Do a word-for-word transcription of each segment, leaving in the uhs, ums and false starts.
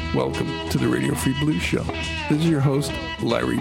Welcome to the Radio Free Blues Show. This is your host, Larry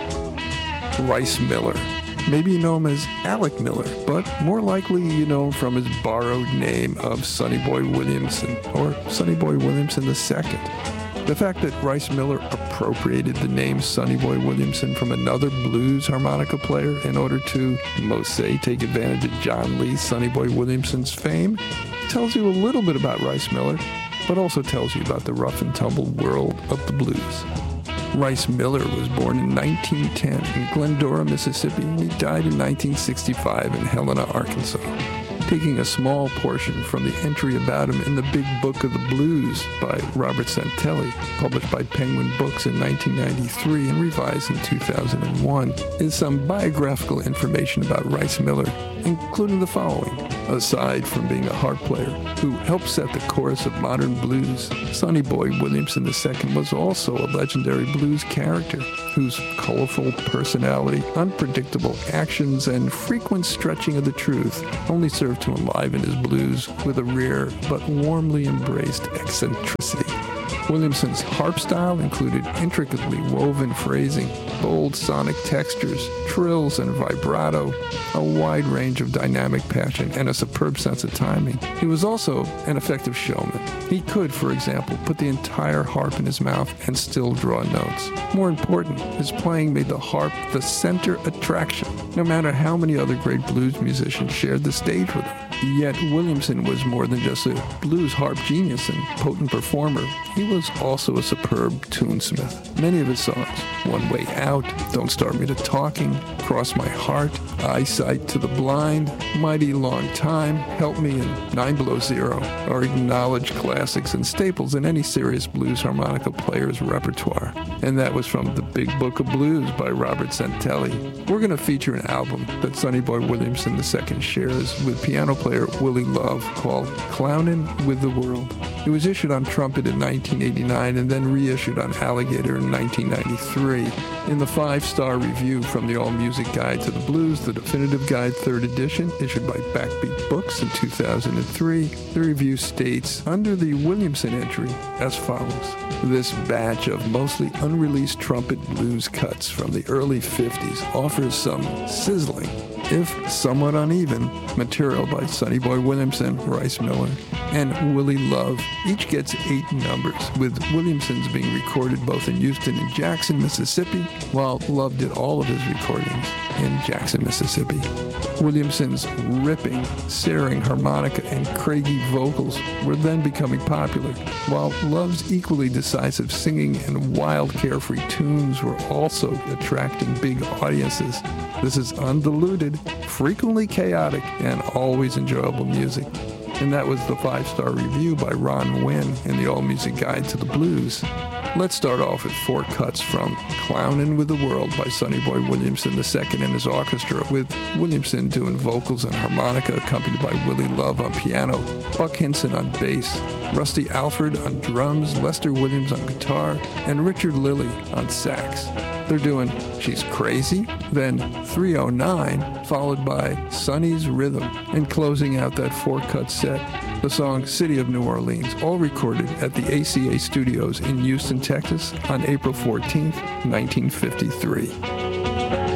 Becker. Rice Miller. Maybe you know him as Alec Miller, but more likely you know him from his borrowed name of Sonny Boy Williamson, or Sonny Boy Williamson the Second. The fact that Rice Miller appropriated the name Sonny Boy Williamson from another blues harmonica player in order to, most say, take advantage of John Lee Sonny Boy Williamson's fame tells you a little bit about Rice Miller, but also tells you about the rough and tumble world of the blues. Rice Miller was born in nineteen ten in Glendora, Mississippi, and he died in nineteen sixty-five in Helena, Arkansas. Taking a small portion from the entry about him in the Big Book of the Blues by Robert Santelli, published by Penguin Books in nineteen ninety-three and revised in two thousand one, is some biographical information about Rice Miller, including the following. Aside from being a harp player who helped set the chorus of modern blues, Sonny Boy Williamson the Second was also a legendary blues character whose colorful personality, unpredictable actions, and frequent stretching of the truth only served to enliven his blues with a rare but warmly embraced eccentricity. Williamson's harp style included intricately woven phrasing, bold sonic textures, trills and vibrato, a wide range of dynamic passion, and a superb sense of timing. He was also an effective showman. He could, for example, put the entire harp in his mouth and still draw notes. More important, his playing made the harp the center attraction, no matter how many other great blues musicians shared the stage with him. Yet Williamson was more than just a blues harp genius and potent performer. He was also a superb tunesmith. Many of his songs, One Way Out, Don't Start Me to Talking, Cross My Heart, Eyesight to the Blind, Mighty Long Time, Help Me, and Nine Below Zero, are acknowledged classics and staples in any serious blues harmonica player's repertoire. And that was from the Big Book of Blues by Robert Santelli. We're going to feature an album that Sonny Boy Williamson the Second shares with piano player Willie Love called Clownin' with the World. It was issued on trumpet in nineteen eighty-nine and then reissued on Alligator in nineteen ninety-three. In the five-star review from the All Music Guide to the Blues, the Definitive Guide third edition, issued by Backbeat Books in two thousand three, the review states, under the Williamson entry, as follows. This batch of mostly unreleased trumpet blues cuts from the early fifties offers some sizzling, if somewhat uneven, material by Sonny Boy Williamson, Rice Miller, and Willie Love. Each gets eight numbers, with Williamson's being recorded both in Houston and Jackson, Mississippi, while Love did all of his recordings in Jackson, Mississippi. Williamson's ripping, searing harmonica and craggy vocals were then becoming popular, while Love's equally decisive singing and wild, carefree tunes were also attracting big audiences. This is undiluted, frequently chaotic, and always enjoyable music. And that was the five-star review by Ron Wynn in the All Music Guide to the Blues. Let's start off with four cuts from Clownin' with the World by Sonny Boy Williamson the Second and his orchestra, with Williamson doing vocals and harmonica accompanied by Willie Love on piano, Buck Hinson on bass, Rusty Alford on drums, Lester Williams on guitar, and Richard Lilly on sax. They're doing She's Crazy, then three oh nine, followed by Sonny's Rhythm, and closing out that four-cut set, the song City of New Orleans, all recorded at the A C A Studios in Houston, Texas on April fourteenth, nineteen fifty-three.